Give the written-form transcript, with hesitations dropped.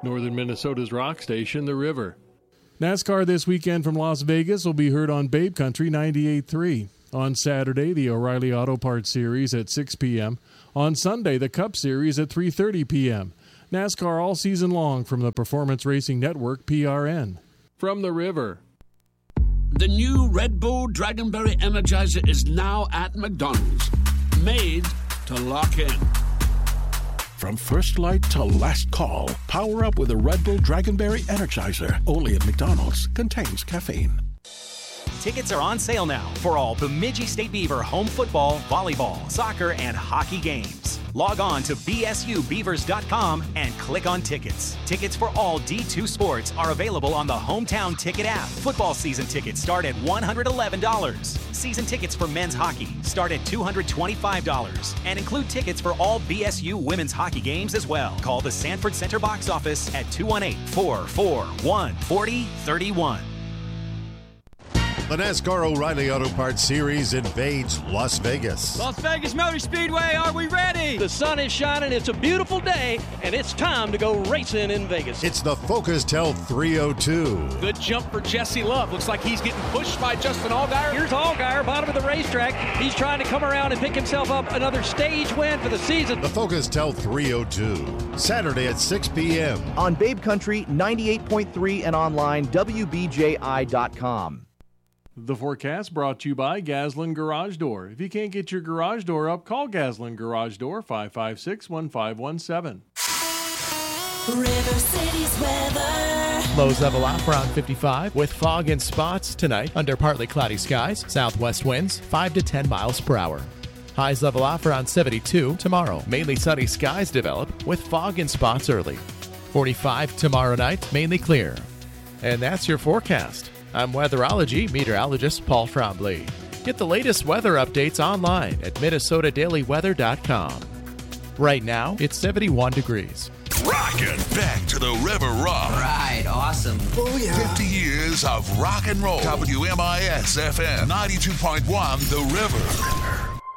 Northern Minnesota's rock station, The River. NASCAR this weekend from Las Vegas will be heard on Babe Country 98.3. On Saturday, the O'Reilly Auto Parts Series at 6 p.m. On Sunday, the Cup Series at 3:30 p.m. NASCAR all season long from the Performance Racing Network, PRN. From The River. The new Red Bull Dragonberry Energizer is now at McDonald's. Made to lock in. From first light to last call, power up with a Red Bull Dragonberry Energizer. Only at McDonald's. Contains caffeine. Tickets are on sale now for all Bemidji State Beaver home football, volleyball, soccer, and hockey games. Log on to bsubeavers.com and click on tickets. Tickets for all D2 sports are available on the Hometown Ticket app. Football season tickets start at $111. Season tickets for men's hockey start at $225 and include tickets for all BSU women's hockey games as well. Call the Sanford Center box office at 218-441-4031. The NASCAR O'Reilly Auto Parts Series invades Las Vegas. Las Vegas Motor Speedway, are we ready? The sun is shining, it's a beautiful day, and it's time to go racing in Vegas. It's the Focus-Tel 302. Good jump for Jesse Love. Looks like he's getting pushed by Justin Allgaier. Here's Allgaier, bottom of the racetrack. He's trying to come around and pick himself up another stage win for the season. The Focus-Tel 302, Saturday at 6 p.m. on Babe Country 98.3 and online WBJI.com. The forecast brought to you by Gaslin Garage Door. If you can't get your garage door up, call Gaslin Garage Door, 556-1517. River City's weather. Lows level off around 55 with fog and spots tonight under partly cloudy skies. Southwest winds 5 to 10 miles per hour. Highs level off around 72 tomorrow. Mainly sunny skies develop with fog and spots early. 45 tomorrow night, mainly clear. And that's your forecast. I'm weatherology meteorologist Paul Frombley. Get the latest weather updates online at minnesotadailyweather.com. Right now, it's 71 degrees. Rockin' back to the River Rock. Right, awesome. Oh, yeah. 50 years of rock and roll. WMIS FM 92.1 The River.